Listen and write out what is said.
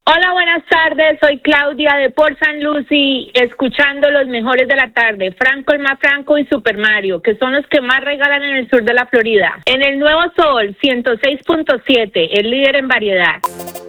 Hola, buenas tardes. Soy Claudia de Port St. Lucie, escuchando los mejores de la tarde, Franco el más Franco y Super Mario, que son los que más regalan en el sur de la Florida. En el Nuevo Sol 106.7, el líder en variedad.